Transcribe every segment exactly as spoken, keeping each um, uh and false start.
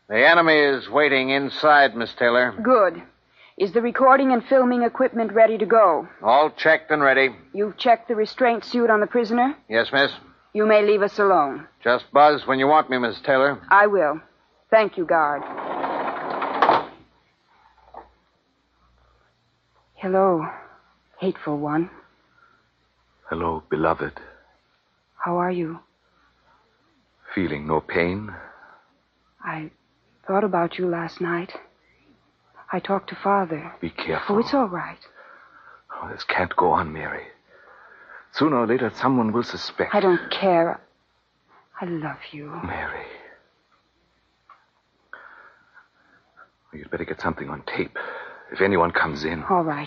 The enemy is waiting inside, Miss Taylor. Good. Is the recording and filming equipment ready to go? All checked and ready. You've checked the restraint suit on the prisoner? Yes, miss. You may leave us alone. Just buzz when you want me, Miss Taylor. I will. Thank you, guard. Hello, hateful one. Hello, beloved. How are you? Feeling no pain? I thought about you last night. I talked to Father. Be careful. Oh, it's all right. Oh, this can't go on, Mary. Sooner or later, someone will suspect. I don't care. I love you. Mary. You'd better get something on tape. If anyone comes in. All right.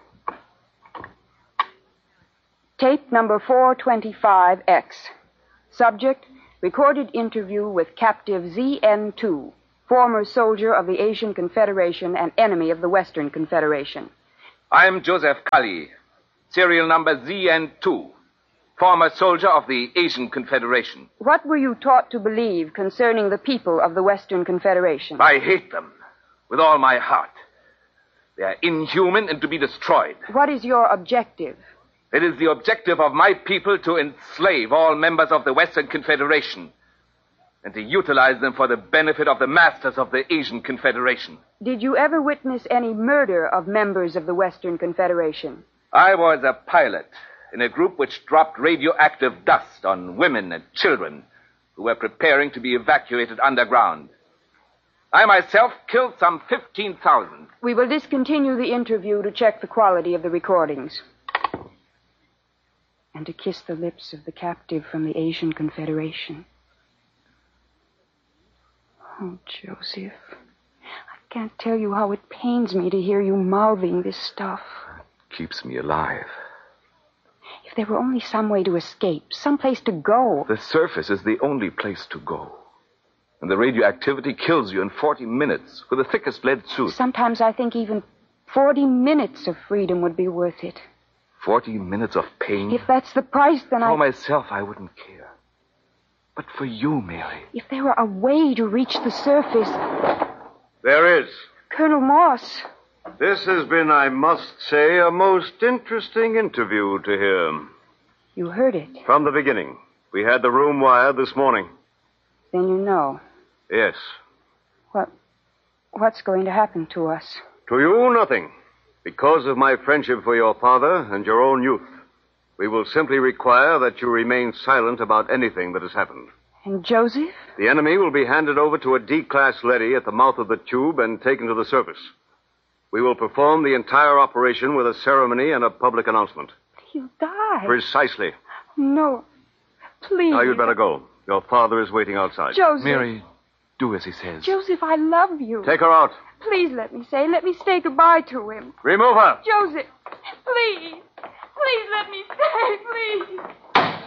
Tape number four twenty-five X. Subject, recorded interview with captive Z N two, former soldier of the Asian Confederation and enemy of the Western Confederation. I'm Joseph Cully, serial number Z N two, former soldier of the Asian Confederation. What were you taught to believe concerning the people of the Western Confederation? I hate them with all my heart. They are inhuman and to be destroyed. What is your objective? It is the objective of my people to enslave all members of the Western Confederation and to utilize them for the benefit of the masters of the Asian Confederation. Did you ever witness any murder of members of the Western Confederation? I was a pilot in a group which dropped radioactive dust on women and children who were preparing to be evacuated underground. I myself killed some fifteen thousand. We will discontinue the interview to check the quality of the recordings. And to kiss the lips of the captive from the Asian Confederation. Oh, Joseph, I can't tell you how it pains me to hear you mouthing this stuff. It keeps me alive. If there were only some way to escape, some place to go. The surface is the only place to go. And the radioactivity kills you in forty minutes with the thickest lead suit. Sometimes I think even forty minutes of freedom would be worth it. Forty minutes of pain? If that's the price, then I... For myself, I wouldn't care. But for you, Mary... If there were a way to reach the surface... There is. Colonel Moss. This has been, I must say, a most interesting interview to hear. You heard it. From the beginning. We had the room wired this morning. Then you know. Yes. What... What's going to happen to us? To you, nothing. Because of my friendship for your father and your own youth, we will simply require that you remain silent about anything that has happened. And Joseph? The enemy will be handed over to a D-class leady at the mouth of the tube and taken to the surface. We will perform the entire operation with a ceremony and a public announcement. He'll die. Precisely. No. Please. Now you'd better go. Your father is waiting outside. Joseph. Mary, do as he says. Joseph, I love you. Take her out. Please let me say, let me say goodbye to him. Remove her. Joseph, please. Please let me stay, please.